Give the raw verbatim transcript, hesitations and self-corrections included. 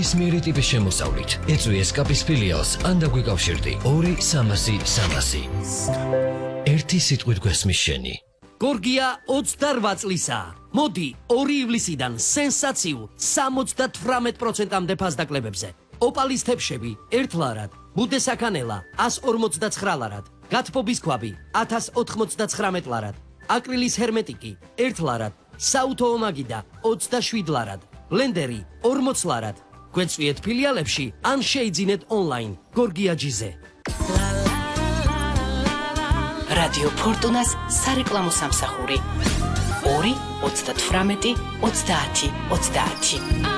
ნებისმიერი ტიპის შემოსავლით. ეწვი ესკაპის ფილიალს ან დაგვიკავშირდი ორი სამასი სამასი. ერთი სიტყვით გვესმის შენი. გორგია ოცდარვა წლისაა. მოდი ორი ივლისიდან სენსაციულ სამოცდათვრამეტ პროცენტამდე ფასდაკლებებზე. ოპალის თეფშები ერთ ლარად, ბუდესაქანელა ას ორმოცდაცხრა ლარად, გათბობის ქვაბი ათას ოთხმოცდაცხრამეტ ლარად, აკრილის ჰერმეტიკი ერთ ლარად, საუთო ომაგიდა ოცდაშვიდ ლარად, ბლენდერი ორმოც ლარად. გვეწვიეთ ფილიალებში ან შეიძინეთ ონლაინ გორგია ჯიზე. რადიო ფორტუნას სარეკლამო სამსახური ორი ოცდათვრამეტი ოცდაათი ოცდაათი